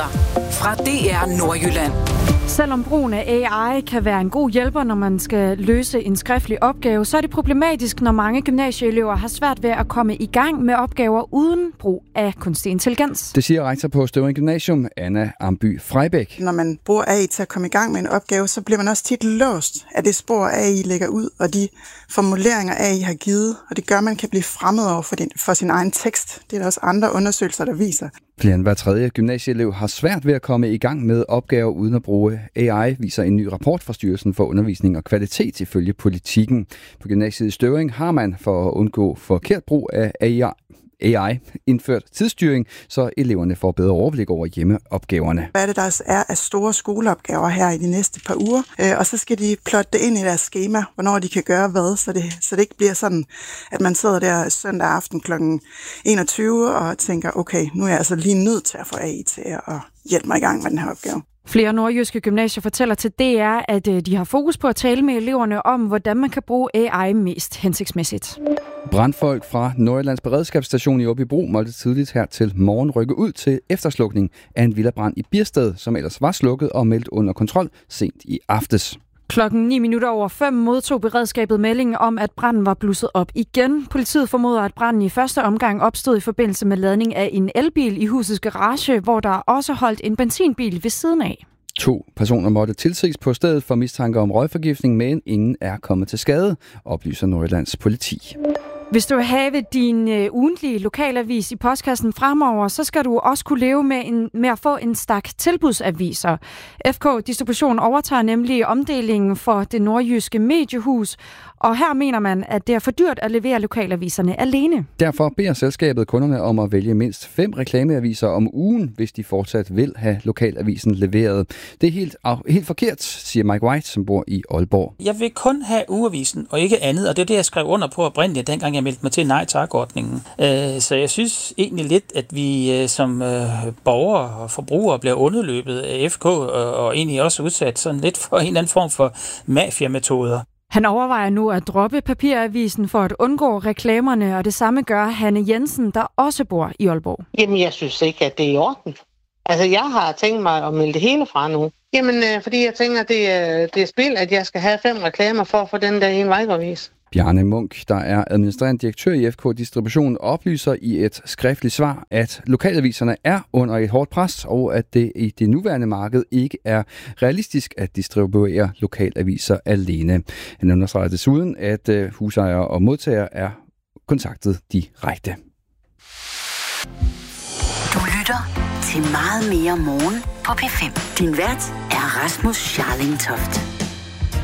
Nyheder fra DR Nordjylland. Selvom brugen af AI kan være en god hjælper, når man skal løse en skriftlig opgave, så er det problematisk, når mange gymnasieelever har svært ved at komme i gang med opgaver uden brug af kunstig intelligens. Det siger rektor på Støvring Gymnasium, Anna Amby Freibæk. Når man bruger AI til at komme i gang med en opgave, så bliver man også tit låst af det spor, AI lægger ud, og de formuleringer, AI har givet, og det gør, at man kan blive fremmed over for sin egen tekst. Det er der også andre undersøgelser, der viser. Flere end hver tredje gymnasieelev har svært ved at komme i gang med opgaver uden at bruge AI, viser en ny rapport fra Styrelsen for Undervisning og Kvalitet ifølge Politikken. På gymnasiet i Støvring har man for at undgå forkert brug af AI indført tidsstyring, så eleverne får bedre overblik over hjemmeopgaverne. Hvad er det, der er af store skoleopgaver her i de næste par uger? Og så skal de plotte det ind i deres schema, hvornår de kan gøre hvad, så det ikke bliver sådan, at man sidder der søndag aften kl. 21 og tænker, okay, nu er jeg altså lige nødt til at få AI til at hjælpe mig i gang med den her opgave. Flere nordjyske gymnasier fortæller til DR, at de har fokus på at tale med eleverne om, hvordan man kan bruge AI mest hensigtsmæssigt. Brandfolk fra Nordjyllands Beredskabsstation i Åbybro måtte tidligt her til morgen rykke ud til efterslukning af en villabrand i Biersted, som ellers var slukket og meldt under kontrol sent i aftes. 5:09 modtog beredskabet melding om, at branden var blusset op igen. Politiet formoder, at branden i første omgang opstod i forbindelse med ladning af en elbil i husets garage, hvor der også holdt en benzinbil ved siden af. 2 personer måtte tilses på stedet for mistanke om røgforgiftning, men ingen er kommet til skade, oplyser Nordjyllands politi. Hvis du vil have din ugentlige lokalavis i postkassen fremover, så skal du også kunne leve med at få en stak tilbudsaviser. FK Distribution overtager nemlig omdelingen for det nordjyske mediehus, og her mener man, at det er for dyrt at levere lokalaviserne alene. Derfor beder selskabet kunderne om at vælge mindst 5 reklameaviser om ugen, hvis de fortsat vil have lokalavisen leveret. Det er helt forkert, siger Mike White, som bor i Aalborg. Jeg vil kun have ugeavisen og ikke andet, og det er det, jeg skrev under på oprindeligt, dengang jeg meldte mig til nej tak-ordningen. Så jeg synes egentlig lidt, at vi som borgere og forbrugere bliver underløbet af FK og egentlig også udsat sådan lidt for en eller anden form for mafiametoder. Han overvejer nu at droppe papiravisen for at undgå reklamerne, og det samme gør Hanne Jensen, der også bor i Aalborg. Jamen, jeg synes ikke, at det er i orden. Altså, jeg har tænkt mig at melde det hele fra nu. Jamen, fordi jeg tænker, at det er spil, at jeg skal have 5 reklamer for at få den der ene vejgavis. Bjarne Munk, der er administrerende direktør i FK Distribution, oplyser i et skriftligt svar, at lokalaviserne er under et hårdt pres, og at det i det nuværende marked ikke er realistisk at distribuere lokalaviser alene. Han understreger desuden, at husejere og modtagere er kontaktet direkte. Du lytter til Meget mere morgen på P5. Din vært er Rasmus Scharling Toft.